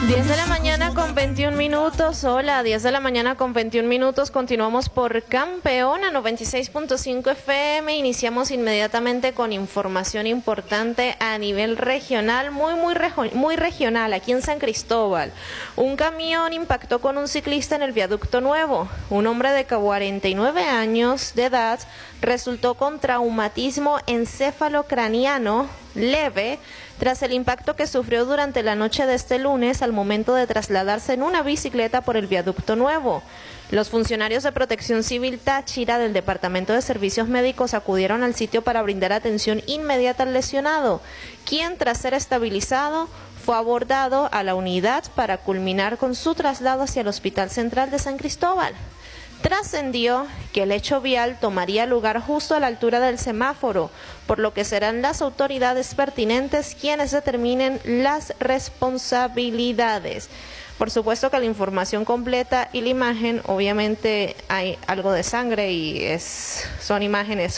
10 de la mañana con 21 minutos. Hola, 10 de la mañana con 21 minutos. Continuamos por Campeona 96.5 FM. Iniciamos inmediatamente con información importante a nivel regional, muy regional, aquí en San Cristóbal. Un camión impactó con un ciclista en el Viaducto Nuevo. Un hombre de 49 años de edad resultó con traumatismo encefalocraniano leve tras el impacto que sufrió durante la noche de este lunes al momento de trasladarse en una bicicleta por el Viaducto Nuevo. Los funcionarios de Protección Civil Táchira del Departamento de Servicios Médicos acudieron al sitio para brindar atención inmediata al lesionado, quien tras ser estabilizado fue abordado a la unidad para culminar con su traslado hacia el Hospital Central de San Cristóbal. Trascendió que el hecho vial tomaría lugar justo a la altura del semáforo, por lo que serán las autoridades pertinentes quienes determinen las responsabilidades. Por supuesto que la información completa y la imagen, obviamente hay algo de sangre y son imágenes